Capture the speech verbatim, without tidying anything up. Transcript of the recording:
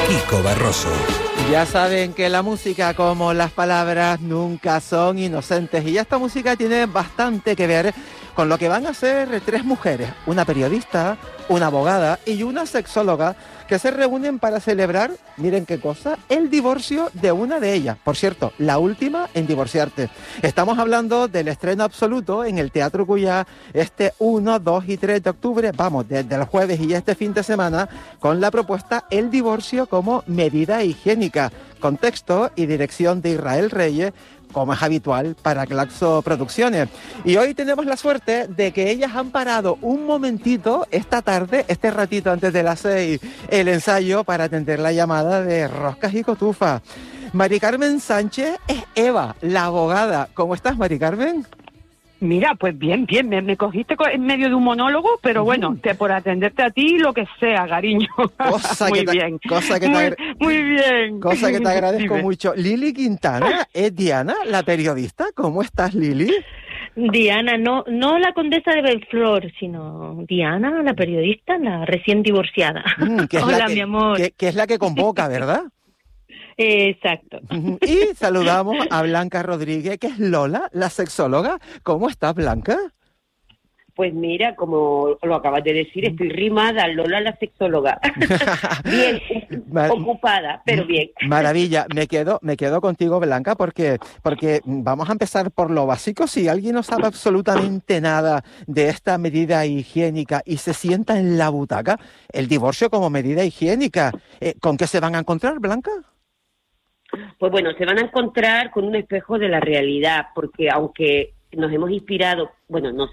Kiko Barroso. Ya saben que la música, como las palabras, nunca son inocentes. Y esta música tiene bastante que ver con lo que van a hacer tres mujeres, una periodista, una abogada y una sexóloga, que se reúnen para celebrar, miren qué cosa, el divorcio de una de ellas. Por cierto, la última en divorciarse. Estamos hablando del estreno absoluto en el Teatro Cuyá este uno, dos y tres de octubre, vamos, desde el jueves y este fin de semana, con la propuesta El divorcio como medida higiénica, con texto y dirección de Israel Reyes, como es habitual para Claxo Producciones. Y hoy tenemos la suerte de que ellas han parado un momentito esta tarde, este ratito antes de las seis, el ensayo para atender la llamada de Roscas y Cotufa. Mari Carmen Sánchez es Eva, la abogada. ¿Cómo estás, Mari Carmen? Mira, pues bien, bien, me, me cogiste en medio de un monólogo, pero uh-huh. bueno, te, por atenderte a ti, lo que sea, cariño. Cosa muy que te, bien. Cosa que te muy, agra- muy bien. Cosa que te agradezco Dime. mucho. Lili Quintana es Diana, la periodista. ¿Cómo estás, Lili? Diana, no no la condesa de Belflor, sino Diana, la periodista, la recién divorciada. Mm, que es Hola, la que, mi amor. Que, que es la que convoca, ¿verdad? Eh, exacto. Y saludamos a Blanca Rodríguez, que es Lola, la sexóloga. ¿Cómo estás, Blanca? Pues mira, como lo acabas de decir, estoy rimada, Lola la sexóloga. Bien, Mar- ocupada, pero bien. Maravilla, me quedo, me quedo contigo, Blanca, porque, porque vamos a empezar por lo básico. Si alguien no sabe absolutamente nada de esta medida higiénica y se sienta en la butaca, el divorcio como medida higiénica, eh, ¿con qué se van a encontrar, Blanca? Pues bueno, se van a encontrar con un espejo de la realidad, porque aunque nos hemos inspirado, bueno, nos